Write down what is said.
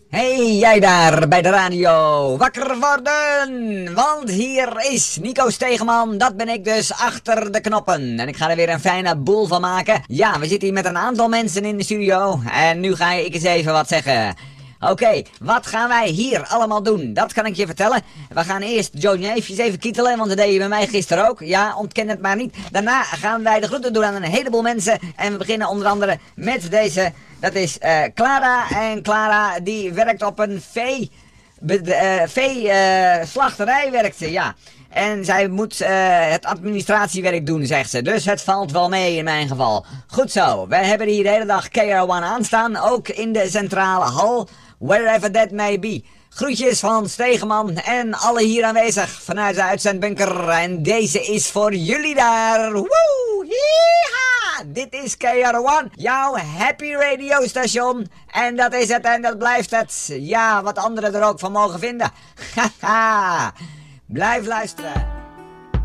Hey, jij daar bij de radio. Wakker worden, want hier is Nico Stegeman, dat ben ik dus, achter de knoppen. En ik ga er weer een fijne boel van maken. Ja, we zitten hier met een aantal mensen in de studio en nu ga ik eens even wat zeggen. Oké, wat gaan wij hier allemaal doen? Dat kan ik je vertellen. We gaan eerst Johnny eventjes even kietelen, want dat deed je bij mij gisteren ook. Ja, ontken het maar niet. Daarna gaan wij de groeten doen aan een heleboel mensen. En we beginnen onder andere met deze. Dat is Clara. En Clara die werkt op een slachterij werkt ze, ja. En zij moet het administratiewerk doen, zegt ze. Dus het valt wel mee in mijn geval. Goed zo, wij hebben hier de hele dag KR1 aanstaan. Ook in de centrale hal. Wherever that may be. Groetjes van Stegeman en alle hier aanwezig vanuit de uitzendbunker. En deze is voor jullie daar. Woe! Yeeha! Dit is KR1, jouw happy radio station. En dat is het en dat blijft het. Ja, wat anderen er ook van mogen vinden. Haha! Blijf luisteren.